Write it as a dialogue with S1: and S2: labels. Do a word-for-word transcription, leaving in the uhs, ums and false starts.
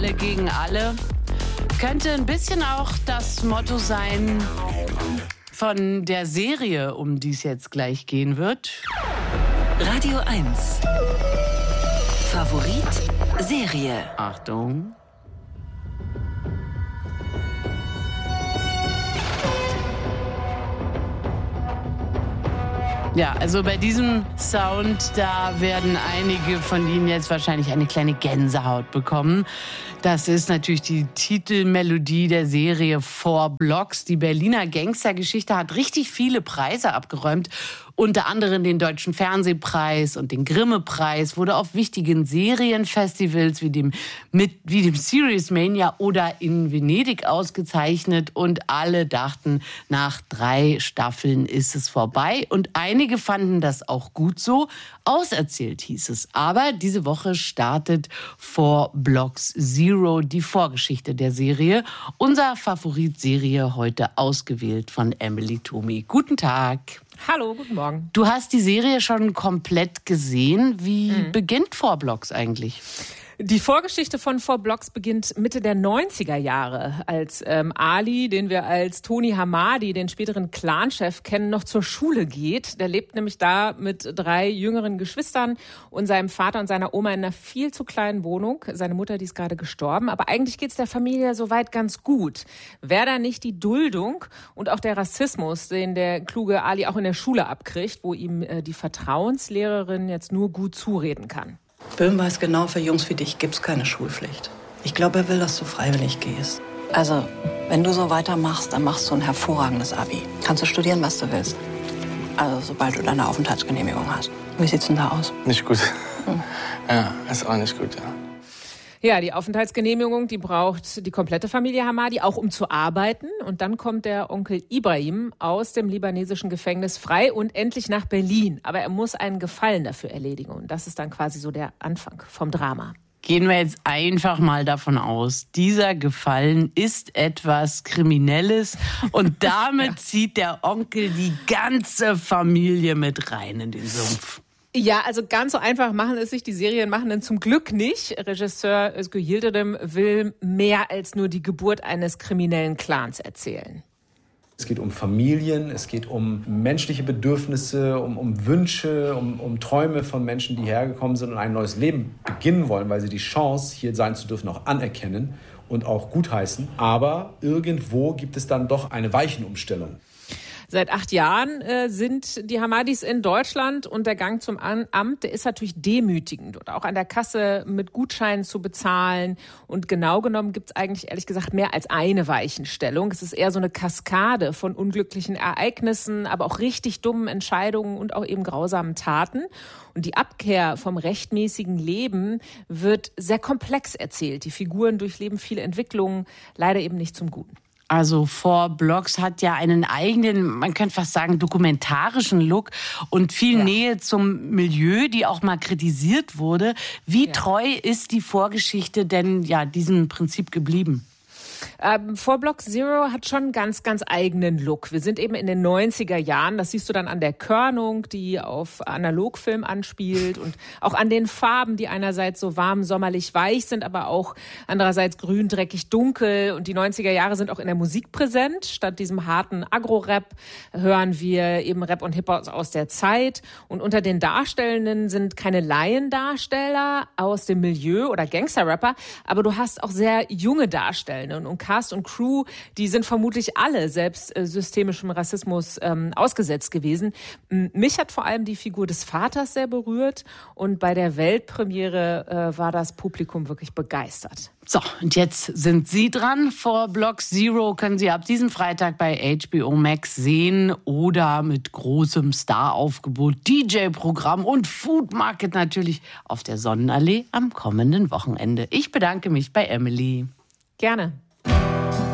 S1: Alle gegen alle. Könnte ein bisschen auch das Motto sein von der Serie, um die es jetzt gleich gehen wird.
S2: Radio eins. Favorit Serie.
S1: Achtung. Ja, also bei diesem Sound, da werden einige von Ihnen jetzt wahrscheinlich eine kleine Gänsehaut bekommen. Das ist natürlich die Titelmelodie der Serie Four Blocks. Die Berliner Gangstergeschichte hat richtig viele Preise abgeräumt. Unter anderem den Deutschen Fernsehpreis und den Grimme-Preis, wurde auf wichtigen Serienfestivals wie dem, mit, wie dem Series Mania oder in Venedig ausgezeichnet. Und alle dachten, nach drei Staffeln ist es vorbei. Und einige fanden das auch gut so. Auserzählt hieß es. Aber diese Woche startet Four Blocks Zero, die Vorgeschichte der Serie. Unser Favorit-Serie heute ausgewählt von Emily Thomi. Guten Tag.
S3: Hallo, guten Morgen.
S1: Du hast die Serie schon komplett gesehen. Wie
S3: mhm.
S1: beginnt Four Blocks eigentlich?
S3: Die Vorgeschichte von Four Blocks beginnt Mitte der neunziger Jahre, als ähm, Ali, den wir als Tony Hamadi, den späteren Clanchef kennen, noch zur Schule geht. Der lebt nämlich da mit drei jüngeren Geschwistern und seinem Vater und seiner Oma in einer viel zu kleinen Wohnung. Seine Mutter, die ist gerade gestorben. Aber eigentlich geht's der Familie soweit ganz gut. Wäre da nicht die Duldung und auch der Rassismus, den der kluge Ali auch in der Schule abkriegt, wo ihm äh, die Vertrauenslehrerin jetzt nur gut zureden kann.
S4: Böhm weiß genau, für Jungs wie dich gibt's keine Schulpflicht. Ich glaube, er will, dass du freiwillig gehst.
S5: Also, wenn du so weitermachst, dann machst du ein hervorragendes Abi. Kannst du studieren, was du willst. Also, sobald du deine Aufenthaltsgenehmigung hast. Wie sieht's denn da aus?
S6: Nicht gut.
S5: Hm.
S6: Ja, ist auch nicht gut, ja.
S3: Ja, die Aufenthaltsgenehmigung, die braucht die komplette Familie Hamadi, auch um zu arbeiten. Und dann kommt der Onkel Ibrahim aus dem libanesischen Gefängnis frei und endlich nach Berlin. Aber er muss einen Gefallen dafür erledigen. Und das ist dann quasi so der Anfang vom Drama.
S1: Gehen wir jetzt einfach mal davon aus, dieser Gefallen ist etwas Kriminelles und damit ja. zieht der Onkel die ganze Familie mit rein in den Sumpf.
S3: Ja, also ganz so einfach machen es sich die Serienmachenden zum Glück nicht. Regisseur Özgür Yildirim will mehr als nur die Geburt eines kriminellen Clans erzählen.
S7: Es geht um Familien, es geht um menschliche Bedürfnisse, um, um Wünsche, um, um Träume von Menschen, die hergekommen sind und ein neues Leben beginnen wollen, weil sie die Chance, hier sein zu dürfen, auch anerkennen und auch gutheißen. Aber irgendwo gibt es dann doch eine Weichenumstellung.
S3: Seit acht Jahren äh, sind die Hamadis in Deutschland und der Gang zum Amt, der ist natürlich demütigend und auch an der Kasse mit Gutscheinen zu bezahlen. Und genau genommen gibt es eigentlich ehrlich gesagt mehr als eine Weichenstellung. Es ist eher so eine Kaskade von unglücklichen Ereignissen, aber auch richtig dummen Entscheidungen und auch eben grausamen Taten. Und die Abkehr vom rechtmäßigen Leben wird sehr komplex erzählt. Die Figuren durchleben viele Entwicklungen, leider eben nicht zum Guten.
S1: Also Four Blocks hat ja einen eigenen, man könnte fast sagen, dokumentarischen Look und viel ja. Nähe zum Milieu, die auch mal kritisiert wurde. Wie ja. treu ist die Vorgeschichte denn ja diesem Prinzip geblieben?
S3: Ähm, Four Blocks Zero hat schon einen ganz, ganz eigenen Look. Wir sind eben in den neunziger Jahren. Das siehst du dann an der Körnung, die auf Analogfilm anspielt und auch an den Farben, die einerseits so warm, sommerlich weich sind, aber auch andererseits grün, dreckig, dunkel. Und die neunziger Jahre sind auch in der Musik präsent. Statt diesem harten Agro-Rap hören wir eben Rap und Hip-Hop aus der Zeit. Und unter den Darstellenden sind keine Laiendarsteller aus dem Milieu oder Gangster-Rapper, aber du hast auch sehr junge Darstellende. Und Cast und Crew, die sind vermutlich alle selbst äh, systemischem Rassismus ähm, ausgesetzt gewesen. Mich hat vor allem die Figur des Vaters sehr berührt und bei der Weltpremiere äh, war das Publikum wirklich begeistert.
S1: So, und jetzt sind Sie dran. Four Blocks Zero können Sie ab diesem Freitag bei H B O Max sehen oder mit großem Staraufgebot, D J-Programm und Food Market natürlich auf der Sonnenallee am kommenden Wochenende. Ich bedanke mich bei Emily.
S3: Gerne.